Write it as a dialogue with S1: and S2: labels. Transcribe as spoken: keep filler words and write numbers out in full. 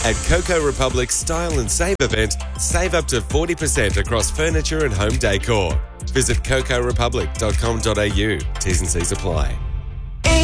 S1: At Coco Republic's Style and Save event, save up to forty percent across furniture and home decor. Visit coco republic dot com dot a u. T's and C's apply.